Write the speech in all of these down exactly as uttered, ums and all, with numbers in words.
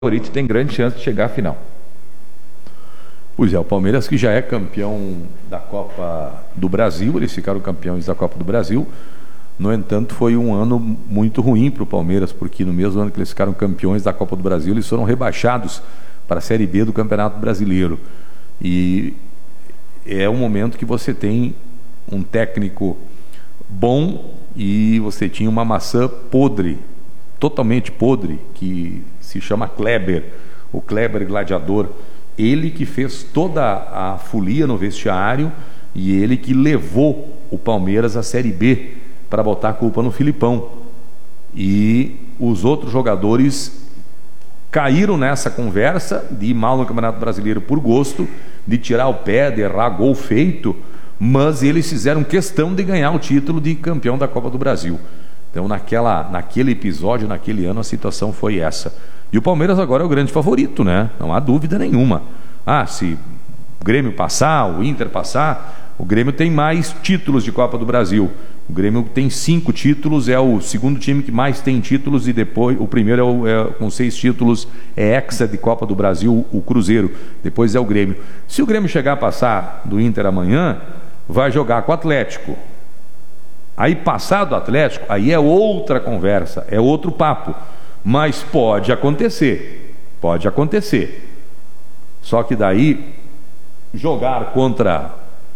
favorito tem grande chance de chegar à final. Pois é, o Palmeiras, que já é campeão da Copa do Brasil, eles ficaram campeões da Copa do Brasil. No entanto, foi um ano muito ruim para o Palmeiras, porque no mesmo ano que eles ficaram campeões da Copa do Brasil, eles foram rebaixados para a Série B do Campeonato Brasileiro. E é um momento que você tem um técnico bom e você tinha uma maçã podre, totalmente podre, que se chama Kleber, o Kleber Gladiador. Ele que fez toda a folia no vestiário e ele que levou o Palmeiras à Série B para botar a culpa no Filipão. E os outros jogadores caíram nessa conversa de ir mal no Campeonato Brasileiro por gosto, de tirar o pé, de errar gol feito, mas eles fizeram questão de ganhar o título de campeão da Copa do Brasil. Então naquela, naquele episódio, naquele ano, a situação foi essa. E o Palmeiras agora é o grande favorito, né? Não há dúvida nenhuma. Ah, se o Grêmio passar, o Inter passar, o Grêmio tem mais títulos de Copa do Brasil. O Grêmio tem cinco títulos, é o segundo time que mais tem títulos, e depois o primeiro é, o, é com seis títulos, é hexa de Copa do Brasil, o Cruzeiro. Depois é o Grêmio. Se o Grêmio chegar a passar do Inter amanhã, vai jogar com o Atlético. Aí passar do Atlético, aí é outra conversa, é outro papo. Mas pode acontecer, pode acontecer. Só que daí jogar contra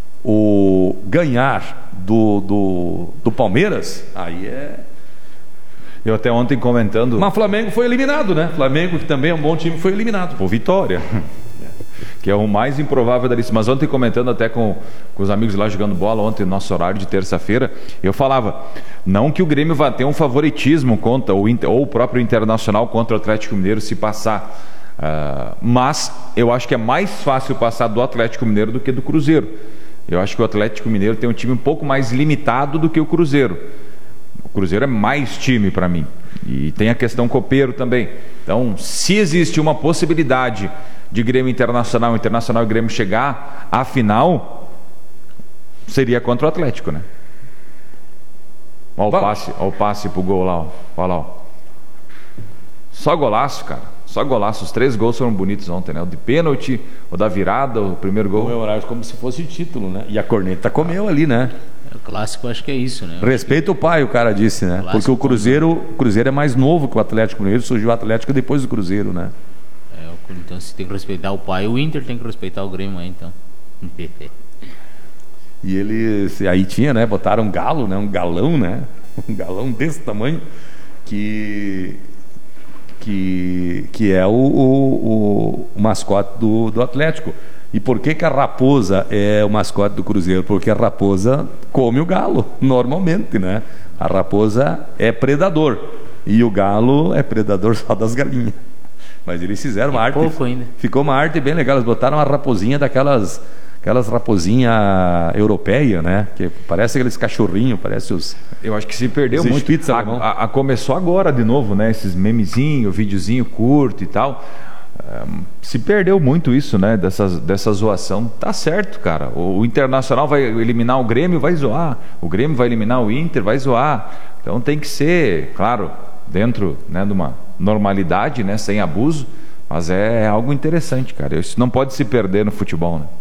o ganhar do, do, do Palmeiras, aí é... Eu até ontem comentando... Mas Flamengo foi eliminado, né? Flamengo, que também é um bom time, foi eliminado. Por Vitória. Que é o mais improvável da lista. Mas ontem comentando até com, com os amigos lá jogando bola, ontem no nosso horário de terça-feira, eu falava, não que o Grêmio vá ter um favoritismo contra o Inter, ou o próprio Internacional contra o Atlético Mineiro se passar, uh, mas eu acho que é mais fácil passar do Atlético Mineiro do que do Cruzeiro. Eu acho que o Atlético Mineiro tem um time um pouco mais limitado do que o Cruzeiro. O Cruzeiro é mais time para mim. E tem a questão copeiro também. Então, se existe uma possibilidade de Grêmio Internacional, Internacional e Grêmio chegar à final, seria contra o Atlético, né? Olha o passe, olha o passe pro gol lá, ó. Olha lá, ó. Só golaço, cara. Só golaço. Os três gols foram bonitos ontem, né? O de pênalti, o da virada, o primeiro gol. Comemoraram como se fosse título, né? E a corneta comeu ali, né? O clássico, acho que é isso, né? Respeita o pai, o cara disse, né? Porque o Cruzeiro, o Cruzeiro é mais novo que o Atlético Mineiro, surgiu o Atlético depois do Cruzeiro, né? É, então se tem que respeitar o pai, o Inter tem que respeitar o Grêmio aí, então. E eles, aí tinha, né? Botaram um galo, né? Um galão, né? Um galão desse tamanho que que, que é o, o, o mascote do, do Atlético. E por que que a raposa é o mascote do Cruzeiro? Porque a raposa come o galo, normalmente, né? A raposa é predador e o galo é predador só das galinhas. Mas eles fizeram uma arte, pouco ainda. Ficou uma arte bem legal. Eles botaram uma raposinha daquelas, aquelas raposinha europeia, né? Que parece aqueles cachorrinhos, parece os... Eu acho que se perdeu os muito. A, a, a começou agora de novo, né? Esses memezinhos, videozinho curto e tal. Um, se perdeu muito isso, né? Dessas, dessa zoação. Tá certo, cara. O, o Internacional vai eliminar o Grêmio, vai zoar. O Grêmio vai eliminar o Inter, vai zoar. Então tem que ser, claro, dentro, né, de uma normalidade, né, sem abuso, mas é algo interessante, cara. Isso não pode se perder no futebol, né?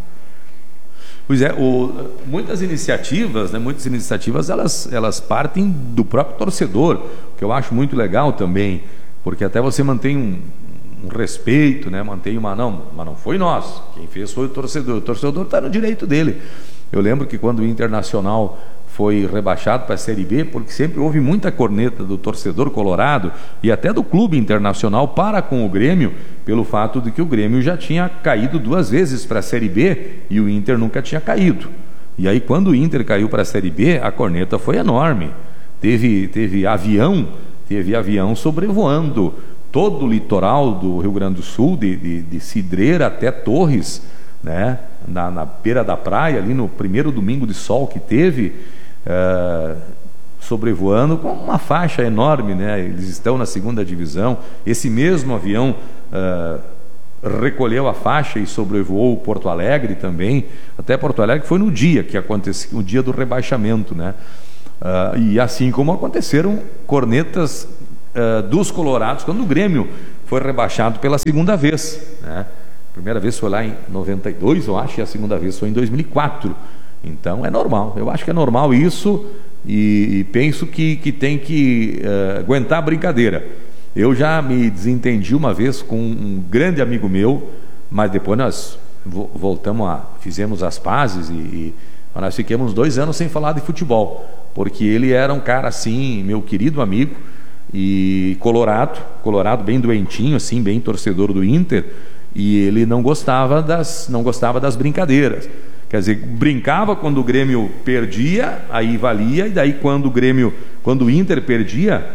Pois é, o, muitas iniciativas, né, muitas iniciativas elas, elas partem do próprio torcedor, que eu acho muito legal também, porque até você mantém um, um respeito, né, mantém uma, não, mas não foi nós, quem fez foi o torcedor, o torcedor está no direito dele. Eu lembro que quando o Internacional foi rebaixado para a Série B, porque sempre houve muita corneta do torcedor colorado e até do clube Internacional para com o Grêmio, pelo fato de que o Grêmio já tinha caído duas vezes para a Série B e o Inter nunca tinha caído. E aí quando o Inter caiu para a Série B, a corneta foi enorme. Teve, teve avião, teve avião sobrevoando todo o litoral do Rio Grande do Sul, de, de, de Cidreira até Torres, né? na, na beira da praia, ali no primeiro domingo de sol que teve, Uh, sobrevoando com uma faixa enorme, né? Eles estão na segunda divisão. Esse mesmo avião uh, recolheu a faixa e sobrevoou Porto Alegre também. Até Porto Alegre foi no dia que aconteceu, o dia do rebaixamento, né? Uh, e assim como aconteceram cornetas uh, dos colorados, quando o Grêmio foi rebaixado pela segunda vez, né? A primeira vez foi lá em noventa e dois, eu acho, e a segunda vez foi em dois mil e quatro. Então é normal, eu acho que é normal isso, e, e penso que, que tem que uh, aguentar a brincadeira. Eu já me desentendi uma vez com um grande amigo meu, mas depois nós vo voltamos a, fizemos as pazes e, e nós ficamos dois anos sem falar de futebol, porque ele era um cara assim, meu querido amigo, e colorado, colorado bem doentinho, assim, bem torcedor do Inter, e ele não gostava das, não gostava das brincadeiras. Quer dizer, brincava quando o Grêmio perdia, aí valia, e daí quando o Grêmio, quando o Inter perdia,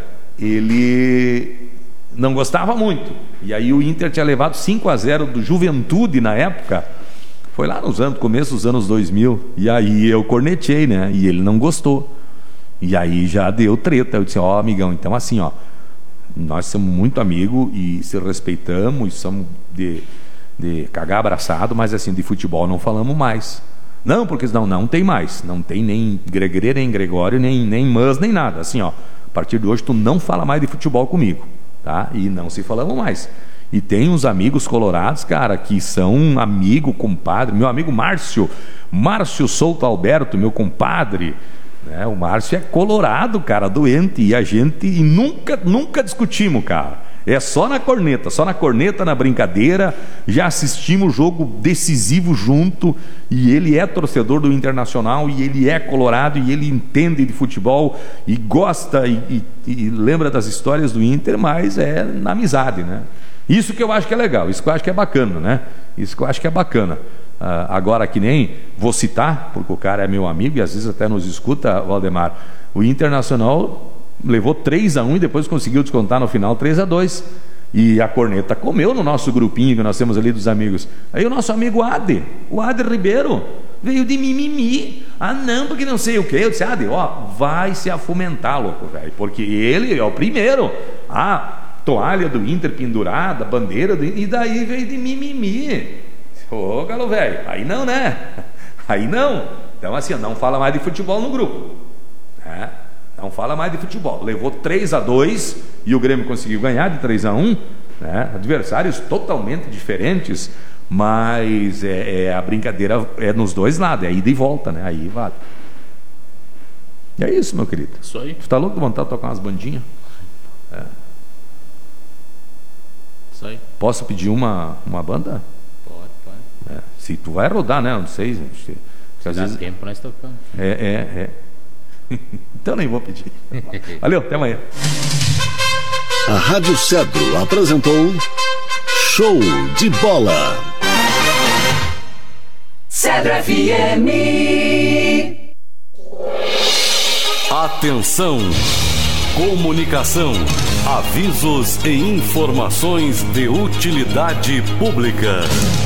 ele não gostava muito. E aí o Inter tinha levado cinco a zero do Juventude na época, foi lá nos anos, começo dos anos dois mil, e aí eu cornetei, né? E ele não gostou. E aí já deu treta. Eu disse, ó, oh, amigão, então assim, ó, nós somos muito amigos e se respeitamos, e somos de, de cagar abraçado, mas assim, de futebol não falamos mais. Não, porque não, não tem mais. Não tem nem Gregre, nem Gregório, nem, nem Mas, nem nada. Assim, ó, a partir de hoje tu não fala mais de futebol comigo, tá? E não se falamos mais. E tem uns amigos colorados, cara, que são um amigo, compadre. Meu amigo Márcio, Márcio Souto Alberto, meu compadre, né? O Márcio é colorado, cara, doente. E a gente e nunca, nunca discutimos, cara. É só na corneta, só na corneta, na brincadeira. Já assistimos o jogo decisivo junto. E ele é torcedor do Internacional, e ele é colorado, e ele entende de futebol, e gosta, e, e, e lembra das histórias do Inter, mas é na amizade, né? Isso que eu acho que é legal, isso que eu acho que é bacana, né? Isso que eu acho que é bacana. Uh, agora, que nem vou citar, porque o cara é meu amigo e às vezes até nos escuta, Valdemar, o Internacional levou três a um e depois conseguiu descontar no final três a dois. E a corneta comeu no nosso grupinho que nós temos ali dos amigos. Aí o nosso amigo Ade, o Ade Ribeiro, veio de mimimi. Ah, não, porque não sei o que. Eu disse, Ade, ó, vai se afomentar, louco, velho, porque ele é o primeiro. Ah, toalha do Inter pendurada, bandeira do Inter, e daí veio de mimimi. Ô, galo velho, aí não, né? Aí não. Então assim, não fala mais de futebol no grupo, né? Não fala mais de futebol. Levou três a dois e o Grêmio conseguiu ganhar de três a um, né? Adversários totalmente diferentes, mas é, é, a brincadeira é nos dois lados, é ida e volta, né? Aí vale. E é isso, meu querido. Isso aí. Tu tá louco de vontade de tocar umas bandinhas? É. Isso aí. Posso pedir uma, uma banda? Pode, pode. É. Se tu vai rodar, né? Não sei. Se, se às dá vezes... tempo nós tocamos. É, é, é. Então nem vou pedir. Valeu, até amanhã. A Rádio Cedro apresentou Show de Bola. Cedro F M. Atenção! Comunicação, avisos e informações de utilidade pública.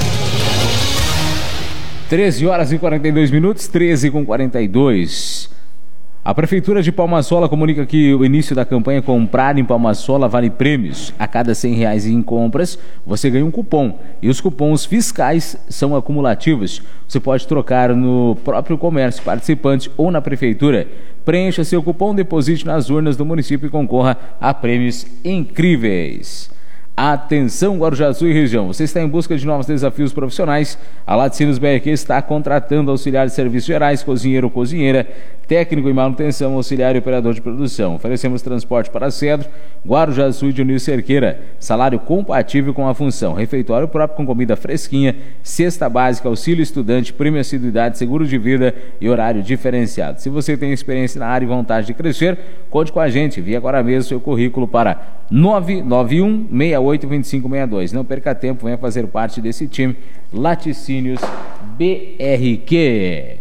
treze horas e quarenta e dois minutos, treze com quarenta e dois. A Prefeitura de Palma-Sola comunica que o início da campanha Comprar em Palma-Sola vale prêmios. A cada cem reais em compras, você ganha um cupom. E os cupons fiscais são acumulativos. Você pode trocar no próprio comércio participante ou na Prefeitura. Preencha seu cupom, deposite nas urnas do município e concorra a prêmios incríveis. Atenção, Guarujá-Sul e região. Você está em busca de novos desafios profissionais? A Laticínios B R Q está contratando auxiliar de serviços gerais, cozinheiro ou cozinheira, técnico em manutenção, auxiliar e operador de produção. Oferecemos transporte para Cedro, Guarujá-Sul e Dionísio Cerqueira. Salário compatível com a função. Refeitório próprio com comida fresquinha, cesta básica, auxílio estudante, prêmio assiduidade, seguro de vida e horário diferenciado. Se você tem experiência na área e vontade de crescer, conte com a gente. Envie agora mesmo seu currículo para nove nove um, seis oito, dois cinco seis dois. Não perca tempo, venha fazer parte desse time. Laticínios B R Q.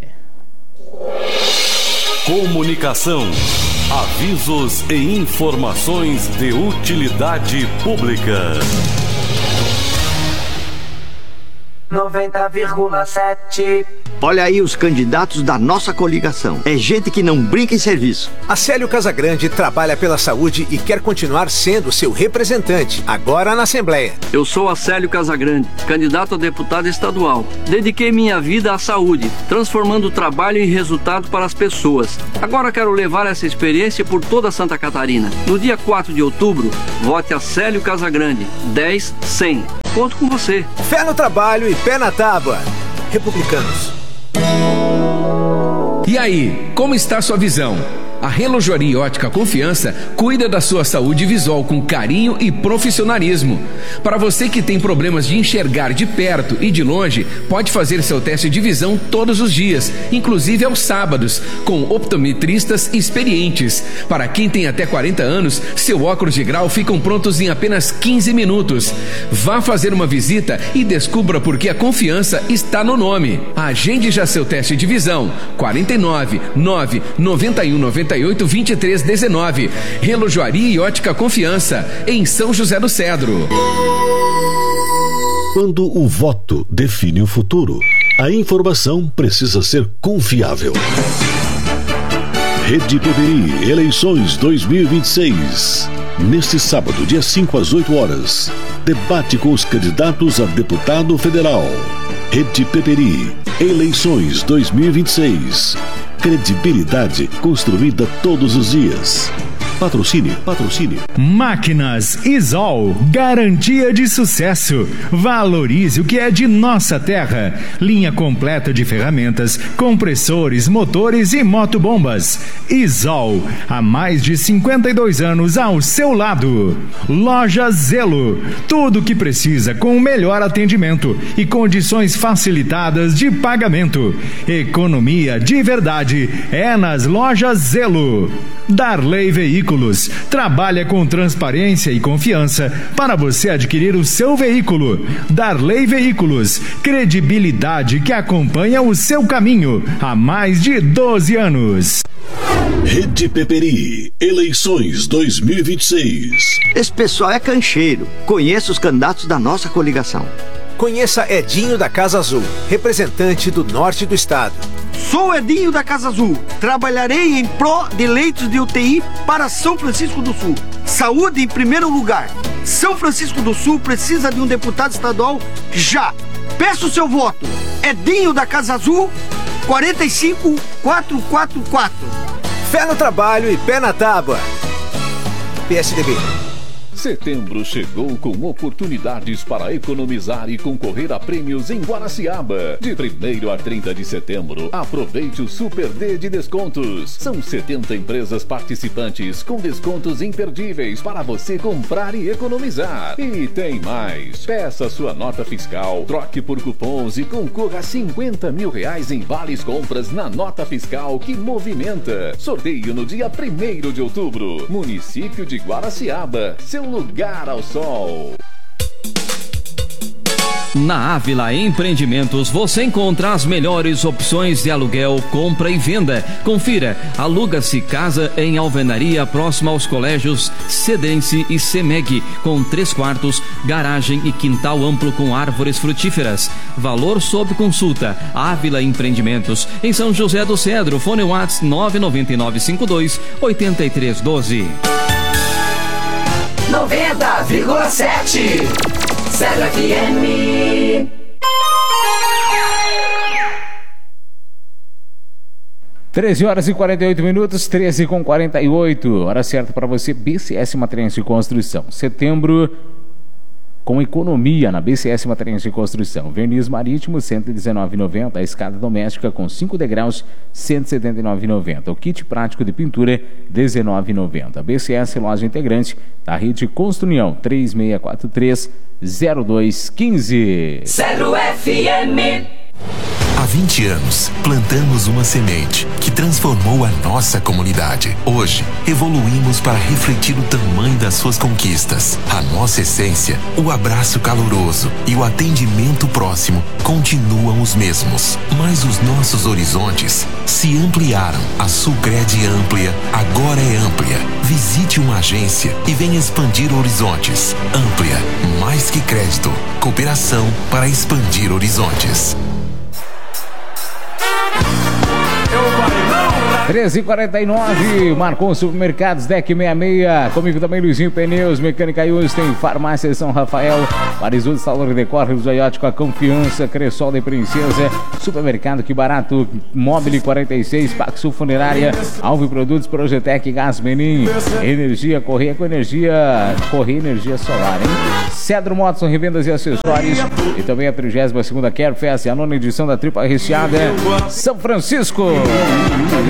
Comunicação, avisos e informações de utilidade pública. noventa vírgula sete. Olha aí os candidatos da nossa coligação. É gente que não brinca em serviço. Acélio Casagrande trabalha pela saúde e quer continuar sendo seu representante, agora na Assembleia. Eu sou Acélio Casagrande, candidato a deputado estadual. Dediquei minha vida à saúde, transformando o trabalho em resultado para as pessoas. Agora quero levar essa experiência por toda Santa Catarina. No dia quatro de outubro, vote Acélio Casagrande, dez cem. Conto com você. Fé no trabalho e pé na tábua. Republicanos. E aí, como está a sua visão? A Relojoaria Ótica Confiança cuida da sua saúde visual com carinho e profissionalismo. Para você que tem problemas de enxergar de perto e de longe, pode fazer seu teste de visão todos os dias, inclusive aos sábados, com optometristas experientes. Para quem tem até quarenta anos, seu óculos de grau ficam prontos em apenas quinze minutos. Vá fazer uma visita e descubra por que a confiança está no nome. Agende já seu teste de visão. quarenta e nove, nove, noventa e um, noventa e oito, vinte e três, dezenove. Relojoaria e Ótica Confiança, em São José do Cedro. Quando o voto define o futuro, a informação precisa ser confiável. Rede Peperi, eleições dois mil e vinte e seis. Neste sábado, dia cinco às oito horas, debate com os candidatos a deputado federal. Rede Peperi, eleições dois mil e vinte e seis. Credibilidade construída todos os dias. Patrocínio, patrocínio. Máquinas Isol, garantia de sucesso. Valorize o que é de nossa terra. Linha completa de ferramentas, compressores, motores e motobombas. Isol, há mais de cinquenta e dois anos ao seu lado. Loja Zelo, tudo o que precisa com o melhor atendimento e condições facilitadas de pagamento. Economia de verdade é nas Lojas Zelo. Darley Veículos trabalha com transparência e confiança para você adquirir o seu veículo. Darley Veículos, credibilidade que acompanha o seu caminho há mais de doze anos. Rede Peperi, eleições dois mil e vinte e seis. Esse pessoal é cancheiro. Conheça os candidatos da nossa coligação. Conheça Edinho da Casa Azul, representante do norte do estado. Sou Edinho da Casa Azul. Trabalharei em pró de leitos de U T I para São Francisco do Sul. Saúde em primeiro lugar. São Francisco do Sul precisa de um deputado estadual já. Peço seu voto. Edinho da Casa Azul, quarenta e cinco, quatrocentos e quarenta e quatro. Fé no trabalho e pé na tábua. P S D B. Setembro chegou com oportunidades para economizar e concorrer a prêmios em Guaraciaba. De primeiro a trinta de setembro, aproveite o Super D de descontos. São setenta empresas participantes com descontos imperdíveis para você comprar e economizar. E tem mais. Peça sua nota fiscal, troque por cupons e concorra a cinquenta mil reais em vales compras na nota fiscal que movimenta. Sorteio no dia primeiro de outubro. Município de Guaraciaba. Seu lugar ao sol. Na Ávila Empreendimentos você encontra as melhores opções de aluguel, compra e venda. Confira, aluga-se casa em alvenaria próxima aos colégios Cedense e Semeg, com três quartos, garagem e quintal amplo com árvores frutíferas. Valor sob consulta. Ávila Empreendimentos, em São José do Cedro. Fone WhatsApp nove nove nove cinco dois oito três um dois. noventa vírgula sete Cedro F M. treze horas e quarenta e oito minutos, treze com quarenta e oito. Hora certa para você, B C S Materiais de Construção. Setembro com economia na B C S Materiais de Construção. Verniz marítimo, cento e dezenove reais e noventa centavos. A escada doméstica com cinco degraus, cento e setenta e nove reais e noventa centavos. O kit prático de pintura, dezenove reais e noventa centavos. B C S, loja integrante da rede Construnião, três seis quatro três, zero dois um cinco. Cedro F M. Há vinte anos, plantamos uma semente que transformou a nossa comunidade. Hoje, evoluímos para refletir o tamanho das suas conquistas. A nossa essência, o abraço caloroso e o atendimento próximo continuam os mesmos. Mas os nossos horizontes se ampliaram. A Sulcred Amplia agora é Amplia. Visite uma agência e venha expandir horizontes. Amplia, mais que crédito, cooperação para expandir horizontes. treze e quarenta e nove, Marcon Supermercados, Deck sessenta e seis, comigo também Luizinho Pneus, Mecânica Ius, tem Farmácia São Rafael, Marizu de Salão e Decor, Rio Zoiótico, a Confiança, Cressol de Princesa, Supermercado Que Barato, Mobile quarenta e seis, Paxu Funerária, Alve Produtos, Projetec, Gás Menin, Energia Correia com Energia, Correia Energia Solar, hein? Cedro Motos, Revendas e Acessórios, e também a trigésima segunda Care Fest, a nona edição da Tripa Recheada, São Francisco.